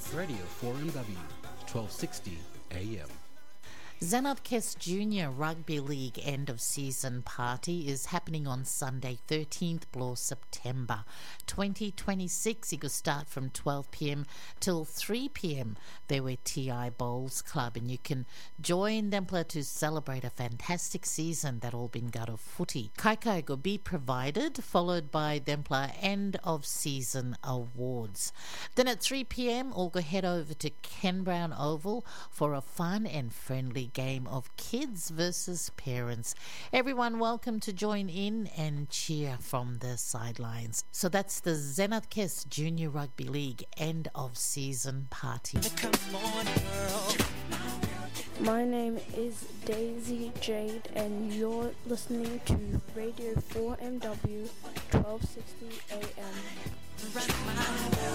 Radio 4MW, 1260 AM. Xanath Kes Junior Rugby League end of season party is happening on Sunday 13th Bloor September 2026. It will start from 12 p.m. till 3 p.m. There were TI Bowls Club, and you can join them to celebrate a fantastic season that all been got of footy. Kaikai will be provided, followed by Dempler end of season awards. Then at 3 p.m. all go head over to Ken Brown Oval for a fun and friendly game of kids versus parents. Everyone welcome to join in and cheer from the sidelines. So that's the Xanath Kes Junior Rugby League end of season party. My name is Daisy Jade and you're listening to Radio 4MW 1260 AM.